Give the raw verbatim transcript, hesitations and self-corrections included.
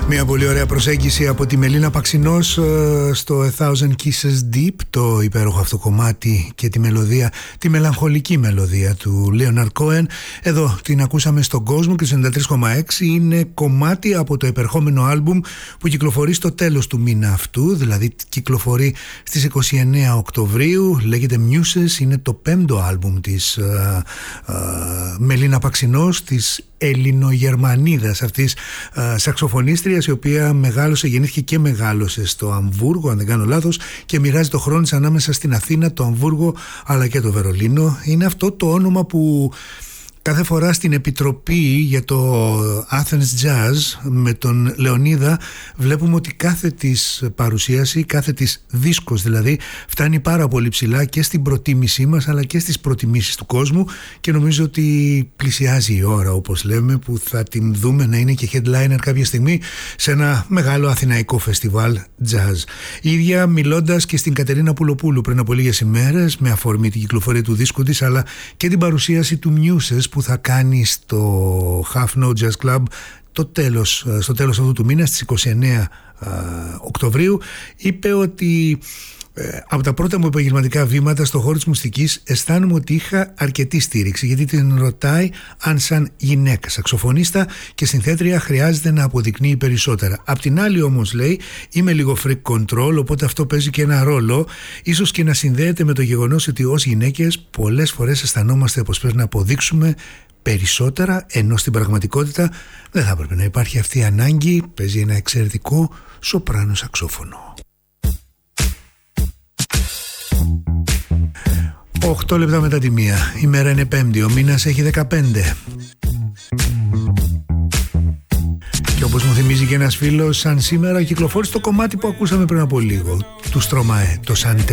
Μια πολύ ωραία προσέγγιση από τη Μελίνα Παξινός στο A Thousand Kisses Deep, το υπέροχο αυτό κομμάτι, και τη μελωδία, τη μελαγχολική μελωδία του Leonard Cohen. Εδώ την ακούσαμε στον κόσμο και στο ενενήντα τρία κόμμα έξι. Είναι κομμάτι από το επερχόμενο άλμπουμ που κυκλοφορεί στο τέλος του μήνα αυτού, δηλαδή κυκλοφορεί στις είκοσι εννέα Οκτωβρίου. Λέγεται Muses, είναι το πέμπτο άλμπουμ της uh, uh, Μελίνα Παξινός, της Ελληνογερμανίδας αυτής uh, σαξοφωνίστριας, η οποία μεγάλωσε, γεννήθηκε και μεγάλωσε στο Αμβούργο, αν δεν κάνω λάθος, και μοιράζει το χρόνο της ανάμεσα στην Αθήνα, το Αμβούργο αλλά και το Βερολίνο. Είναι αυτό το όνομα που κάθε φορά στην επιτροπή για το Athens Jazz με τον Λεωνίδα βλέπουμε ότι κάθε της παρουσίαση, κάθε της δίσκος δηλαδή, φτάνει πάρα πολύ ψηλά και στην προτίμησή μας αλλά και στις προτιμήσεις του κόσμου, και νομίζω ότι πλησιάζει η ώρα, όπως λέμε, που θα την δούμε να είναι και headliner κάποια στιγμή σε ένα μεγάλο αθηναϊκό φεστιβάλ jazz. Η ίδια μιλώντας και στην Κατερίνα Πουλοπούλου πριν από λίγες ημέρες με αφορμή την κυκλοφορία του δίσκου της αλλά και την παρουσίαση του Muses που θα κάνει στο Half Note Jazz Club το τέλος, στο τέλος αυτού του μήνα, στις είκοσι εννέα Οκτωβρίου, είπε ότι ε, από τα πρώτα μου επαγγελματικά βήματα στον χώρο της μουσικής αισθάνομαι ότι είχα αρκετή στήριξη, γιατί την ρωτάει αν σαν γυναίκα σαξοφωνίστα και συνθέτρια χρειάζεται να αποδεικνύει περισσότερα. Απ' την άλλη όμως, λέει, είμαι λίγο freak control, οπότε αυτό παίζει και ένα ρόλο, ίσως και να συνδέεται με το γεγονός ότι ως γυναίκες πολλές φορές αισθανόμαστε πως πρέπει να αποδείξουμε περισσότερα, ενώ στην πραγματικότητα δεν θα έπρεπε να υπάρχει αυτή η ανάγκη. Παίζει ένα εξαιρετικό σοπράνο σαξόφωνο. Οκτώ λεπτά μετά τη μία. Η μέρα είναι Πέμπτη, ο μήνας έχει δεκαπέντε. Και όπως μου θυμίζει και ένας φίλος, σαν σήμερα κυκλοφόρησε το κομμάτι που ακούσαμε πριν από λίγο, του Στρωμαέ, το Σαντέ.